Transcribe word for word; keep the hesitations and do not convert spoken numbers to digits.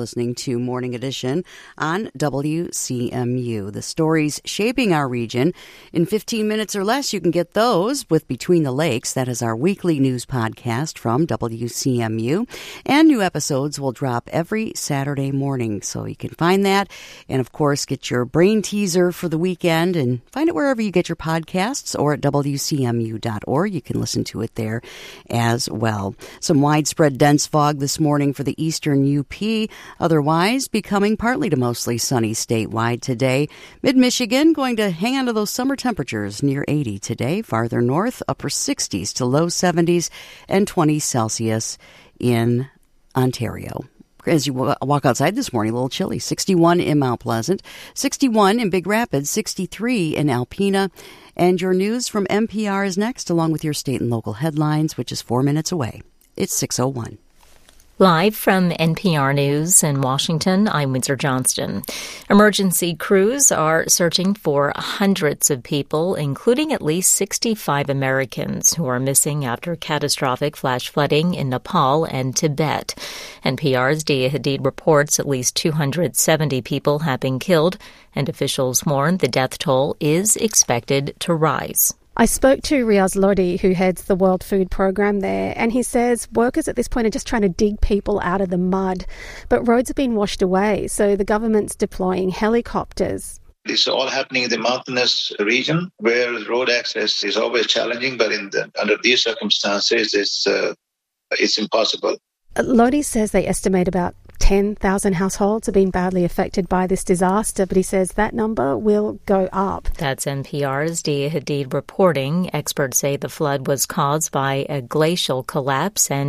Listening to Morning Edition on W C M U. The stories shaping our region. In fifteen minutes or less, you can get those with Between the Lakes. That is our weekly news podcast from W C M U. And new episodes will drop every Saturday morning. So you can find that. And, of course, get your brain teaser for the weekend and find it wherever you get your podcasts or at W C M U dot org. You can listen to it there as well. Some widespread dense fog this morning for the eastern U P. Otherwise, becoming partly to mostly sunny statewide today. Mid-Michigan going to hang on to those summer temperatures near eighty today. Farther north, upper sixties to low seventies and twenty Celsius in Ontario. As you walk outside this morning, a little chilly. sixty-one in Mount Pleasant, sixty-one in Big Rapids, sixty-three in Alpena. And your news from N P R is next, along with your state and local headlines, which is four minutes away. It's six oh one. Live from N P R News in Washington, I'm Windsor Johnston. Emergency crews are searching for hundreds of people, including at least sixty-five Americans who are missing after catastrophic flash flooding in Nepal and Tibet. N P R's Dia Hadid reports at least two hundred seventy people have been killed, and officials warn the death toll is expected to rise. I spoke to Riaz Lodi, who heads the World Food Programme there, and he says workers at this point are just trying to dig people out of the mud. But roads have been washed away, so the government's deploying helicopters. This is all happening in the mountainous region where road access is always challenging, but in the, under these circumstances, it's, uh, it's impossible. Lodi says they estimate about ten thousand households have been badly affected by this disaster, but he says that number will go up. That's N P R's Dia Hadid reporting. Experts say the flood was caused by a glacial collapse and